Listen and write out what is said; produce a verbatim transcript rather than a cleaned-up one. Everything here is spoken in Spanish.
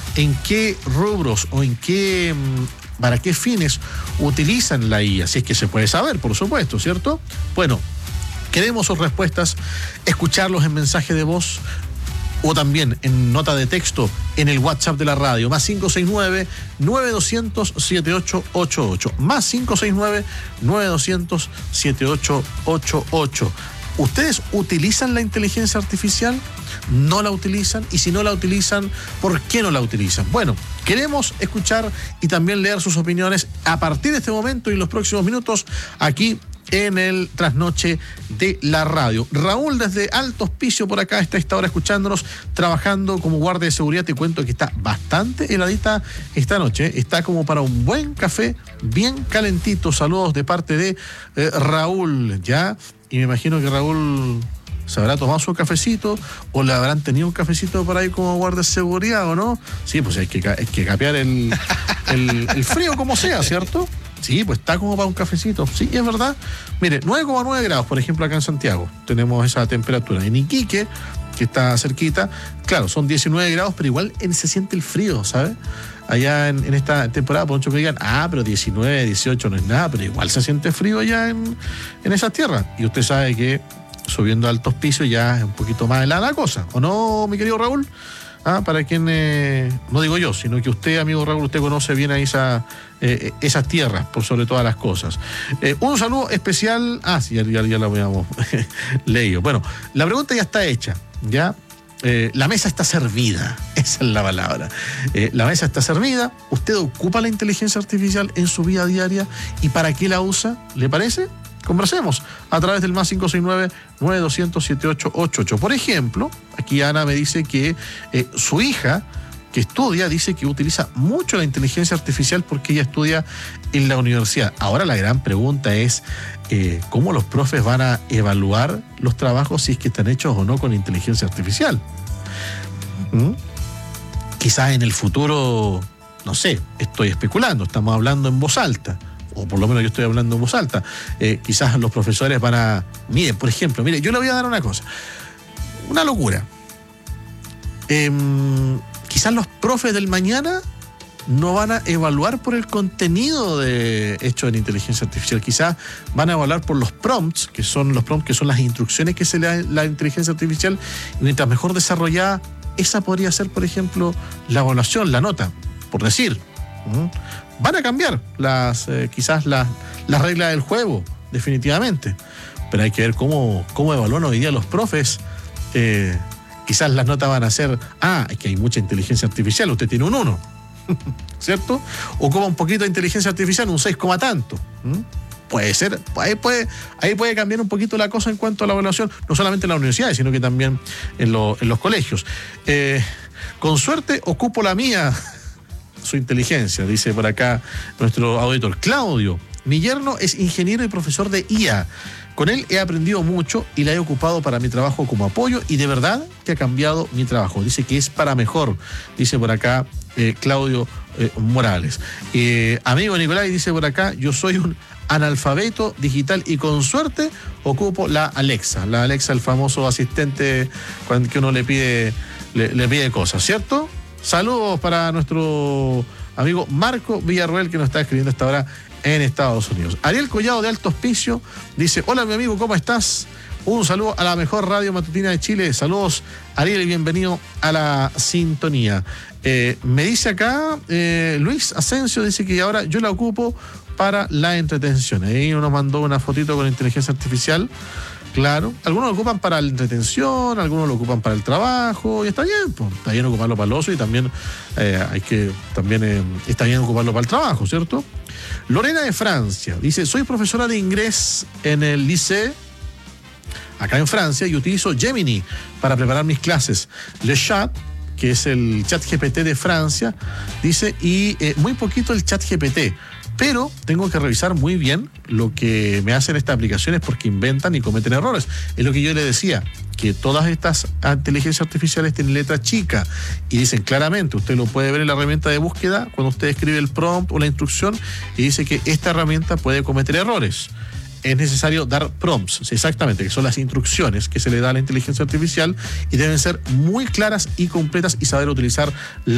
en qué rubros o en qué, para qué fines utilizan la I A, si es que se puede saber, por supuesto, ¿cierto? Bueno, queremos sus respuestas, escucharlos en mensaje de voz o también en nota de texto en el WhatsApp de la radio, más cinco seis nueve, nueve dos cero cero, siete ocho ocho ocho, más cinco seis nueve, nueve dos cero cero, siete ocho ocho ocho. ¿Ustedes utilizan la inteligencia artificial? ¿No la utilizan? Y si no la utilizan, ¿por qué no la utilizan? Bueno, queremos escuchar y también leer sus opiniones a partir de este momento y los próximos minutos aquí en el Trasnoche de la radio. Raúl desde Alto Hospicio por acá está a esta hora escuchándonos, trabajando como guardia de seguridad. Te cuento que está bastante heladita esta noche, está como para un buen café bien calentito. Saludos de parte de eh, Raúl, ¿ya? Y me imagino que Raúl se habrá tomado su cafecito o le habrán tenido un cafecito por ahí como guardia de seguridad, ¿o no? Sí, pues hay que, hay que capear el, el, el frío como sea, ¿cierto? Sí, pues está como para un cafecito. Sí, es verdad. Mire, nueve coma nueve grados, por ejemplo, acá en Santiago. Tenemos esa temperatura. En Iquique, que está cerquita, claro, son diecinueve grados, pero igual en, se siente el frío, ¿sabes? Allá en, en esta temporada, por mucho que digan, ah, pero diecinueve, dieciocho no es nada, pero igual se siente frío allá en, en esas tierras. Y usted sabe que subiendo a altos pisos ya es un poquito más helada la cosa, ¿o no, mi querido Raúl? Ah, para quien, eh, no digo yo, sino que usted, amigo Raúl, usted conoce bien a esa, eh, esas tierras, por sobre todas las cosas. Eh, un saludo especial, ah, sí, ya, ya, ya la habíamos leído. Bueno, la pregunta ya está hecha, ¿ya? Eh, la mesa está servida, esa es la palabra. Eh, la mesa está servida, usted ocupa la inteligencia artificial en su vida diaria y ¿para qué la usa? ¿Le parece? Conversemos a través del más cinco seis nueve, nueve dos cero cero, siete ocho ocho ocho. Por ejemplo, aquí Ana me dice que eh, su hija, que estudia, dice que utiliza mucho la inteligencia artificial porque ella estudia en la universidad. Ahora la gran pregunta es, eh, ¿cómo los profes van a evaluar los trabajos si es que están hechos o no con inteligencia artificial? ¿Mm? Quizás en el futuro, no sé, estoy especulando, estamos hablando en voz alta. O por lo menos yo estoy hablando en voz alta, eh, quizás los profesores van a... Miren, por ejemplo, mire, yo le voy a dar una cosa, una locura. Eh, quizás los profes del mañana no van a evaluar por el contenido de, hecho en inteligencia artificial, quizás van a evaluar por los prompts, que son los prompts, que son las instrucciones que se le da la inteligencia artificial, y mientras mejor desarrollada, esa podría ser, por ejemplo, la evaluación, la nota, por decir. ¿Mm? Van a cambiar las eh, quizás las, las reglas del juego, definitivamente. Pero hay que ver cómo, cómo evalúan hoy día los profes. Eh, quizás las notas van a ser, ah, es que hay mucha inteligencia artificial, usted tiene un uno, ¿cierto? O como un poquito de inteligencia artificial, un seis, tanto. ¿Mm? Puede ser, ahí puede, ahí puede cambiar un poquito la cosa en cuanto a la evaluación, no solamente en las universidades, sino que también en, lo, en los colegios. Eh, con suerte ocupo la mía, su inteligencia, dice por acá nuestro auditor. Claudio, mi yerno es ingeniero y profesor de I A. Con él he aprendido mucho y la he ocupado para mi trabajo como apoyo y de verdad que ha cambiado mi trabajo. Dice que es para mejor, dice por acá eh, Claudio eh, Morales. Eh, amigo Nicolai dice por acá, yo soy un analfabeto digital y con suerte ocupo la Alexa. La Alexa, el famoso asistente cuando que uno le pide, le, le pide cosas, ¿cierto? Saludos para nuestro amigo Marco Villarroel, que nos está escribiendo a esta hora en Estados Unidos. Ariel Collado de Alto Hospicio dice, hola mi amigo, ¿cómo estás? Un saludo a la mejor radio matutina de Chile. Saludos, Ariel, y bienvenido a la sintonía. Eh, me dice acá eh, Luis Asensio, dice que ahora yo la ocupo para la entretención. Ahí nos mandó una fotito con inteligencia artificial. Claro, algunos lo ocupan para la entretención, algunos lo ocupan para el trabajo, y está bien, pues, está bien ocuparlo para el ocio y también eh, hay que, también eh, está bien ocuparlo para el trabajo, ¿cierto? Lorena de Francia dice, soy profesora de inglés en el liceo, acá en Francia, y utilizo Gemini para preparar mis clases. Le Chat, que es el chat G P T de Francia, dice, y eh, muy poquito el chat G P T. Pero tengo que revisar muy bien lo que me hacen estas aplicaciones porque inventan y cometen errores. Es lo que yo le decía, que todas estas inteligencias artificiales tienen letra chica y dicen claramente, usted lo puede ver en la herramienta de búsqueda cuando usted escribe el prompt o la instrucción y dice que esta herramienta puede cometer errores. Es necesario dar prompts, exactamente, que son las instrucciones que se le da a la inteligencia artificial y deben ser muy claras y completas y saber utilizar la